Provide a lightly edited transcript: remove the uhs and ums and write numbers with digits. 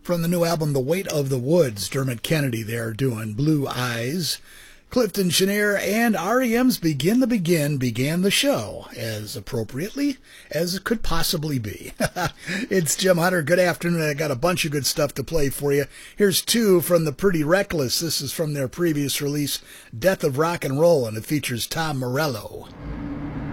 From the new album, The Weight of the Woods, Dermot Kennedy there doing Blue Eyes. Clifton Chenier and REM's Begin the Begin began the show as appropriately as it could possibly be. It's Jim Hunter. Good afternoon. I got a bunch of good stuff to play for you. Here's two from the Pretty Reckless. This is from their previous release, Death of Rock and Roll, and it features Tom Morello.